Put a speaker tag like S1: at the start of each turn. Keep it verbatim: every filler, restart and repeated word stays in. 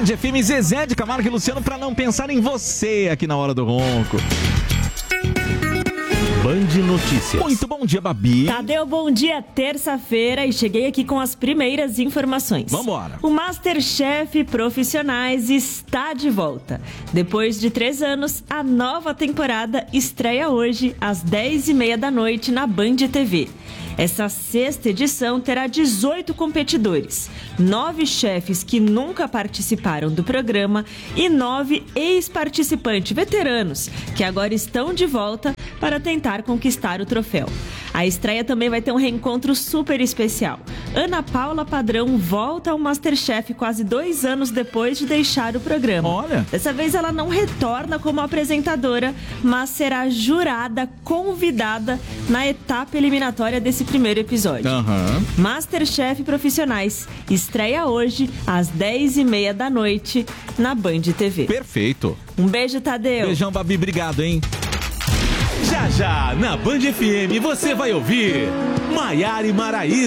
S1: F M, Zezé de Camargo e Luciano, pra não pensar em você aqui na Hora do Ronco. Band Notícias. Muito bom dia, Babi.
S2: Tadeu, bom dia, terça-feira, e cheguei aqui com as primeiras informações.
S1: Vambora.
S2: O MasterChef Profissionais está de volta. Depois de três anos, a nova temporada estreia hoje, às dez e meia da noite, na Band T V. Essa sexta edição terá dezoito competidores, nove chefes que nunca participaram do programa e nove ex-participantes veteranos que agora estão de volta para tentar conquistar o troféu. A estreia também vai ter um reencontro super especial. Ana Paula Padrão volta ao MasterChef quase dois anos depois de deixar o programa.
S1: Olha!
S2: Dessa vez ela não retorna como apresentadora, mas será jurada convidada na etapa eliminatória desse primeiro episódio.
S1: Uhum.
S2: MasterChef Profissionais estreia hoje às dez e meia da noite na Band T V.
S1: Perfeito.
S2: Um beijo, Tadeu.
S1: Beijão, Babi. Obrigado, hein? Já, já, na Band F M você vai ouvir Maiara e Maraíza.